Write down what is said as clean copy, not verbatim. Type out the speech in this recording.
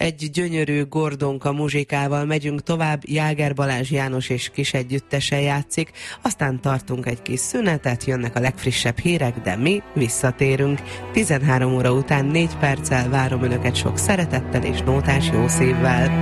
Egy gyönyörű Gordonka muzsikával megyünk tovább, Jáger Balázs János és kis együttese játszik, aztán tartunk egy kis szünetet, jönnek a legfrissebb hírek, de mi visszatérünk. 13 óra után 4 perccel várom Önöket sok szeretettel és nótás jó szívvel.